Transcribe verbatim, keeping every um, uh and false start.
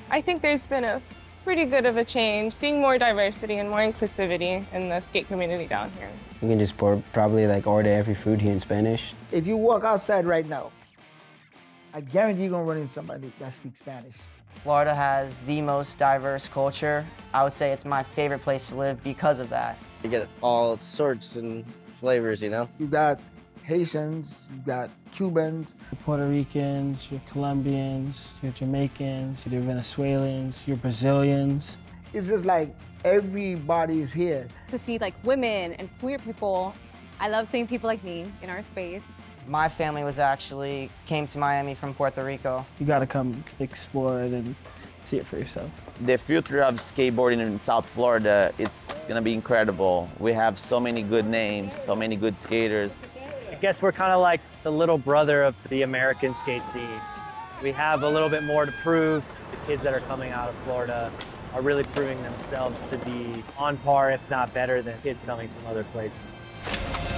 I think there's been a pretty good of a change, seeing more diversity and more inclusivity in the skate community down here. You can just pour, probably like order every food here in Spanish. If you walk outside right now, I guarantee you're gonna run into somebody that speaks Spanish. Florida has the most diverse culture. I would say it's my favorite place to live because of that. You get all sorts and flavors, you know? You got Haitians, you got Cubans. Your Puerto Ricans, your Colombians, your Jamaicans, your Venezuelans, your Brazilians. It's just like everybody is here. To see like women and queer people, I love seeing people like me in our space. My family was actually came to Miami from Puerto Rico. You gotta come explore it and see it for yourself. The future of skateboarding in South Florida is gonna be incredible. We have so many good names, so many good skaters. I guess we're kind of like the little brother of the American skate scene. We have a little bit more to prove. The kids that are coming out of Florida are really proving themselves to be on par, if not better, than kids coming from other places.